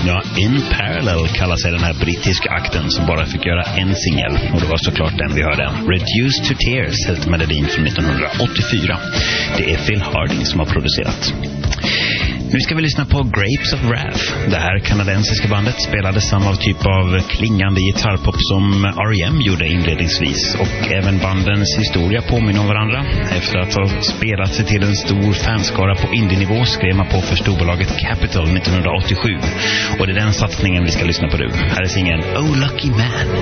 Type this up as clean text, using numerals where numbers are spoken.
Ja, In Parallel kallar sig den här brittiska akten som bara fick göra en singel. Och det var såklart den vi hörde. Reduced to Tears heter melodin från 1984. Det är Phil Harding som har producerat. Nu ska vi lyssna på Grapes of Wrath. Det här kanadensiska bandet spelade samma typ av klingande gitarrpop som R.E.M. gjorde inledningsvis. Och även bandens historia påminner om varandra. Efter att ha spelat sig till en stor fanskara på indie-nivå skrev man på för storbolaget Capitol 1987. Och det är den satsningen vi ska lyssna på nu. Här är singeln Oh Lucky Man.